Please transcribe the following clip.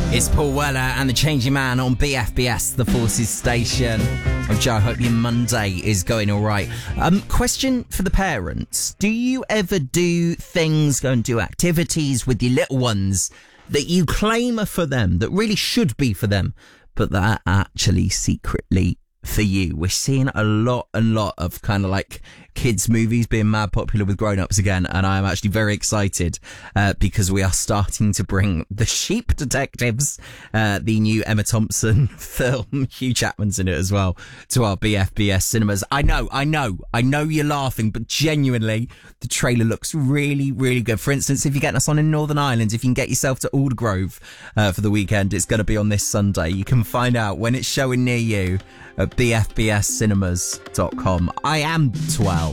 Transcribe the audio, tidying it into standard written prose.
It's Paul Weller and the Changing Man on BFBS, the Forces station. Joe, I hope your Monday is going all right. Question for the parents. Do you ever do things, go and do activities with your little ones that you claim are for them, that really should be for them, but that are actually secretly for you? We're seeing a lot of kind of like kids movies being mad popular with grown-ups again, and I'm actually very excited because we are starting to bring The Sheep Detectives, the new Emma Thompson film, Hugh Jackman's in it as well, to our BFBS cinemas. I know you're laughing, but genuinely the trailer looks really good. For instance, if you're getting us on in Northern Ireland, if you can get yourself to Aldergrove for the weekend, it's going to be on this Sunday. You can find out when it's showing near you at bfbscinemas.com. I am 12.